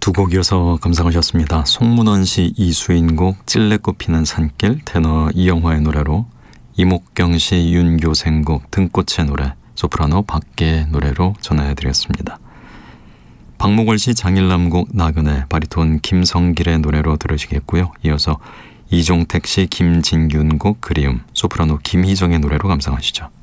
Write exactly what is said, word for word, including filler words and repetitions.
두 곡 이어서 감상하셨습니다. 송문원 씨 이수인 곡 찔레꽃 피는 산길, 테너 이영화의 노래로, 이목경 씨 윤교생 곡 등꽃의 노래, 소프라노 박계의 노래로 전해드렸습니다. 박목월 씨 장일남 곡 나그네, 바리톤 김성길의 노래로 들으시겠고요. 이어서 이종택 씨 김진균 곡 그리움, 소프라노 김희정의 노래로 감상하시죠.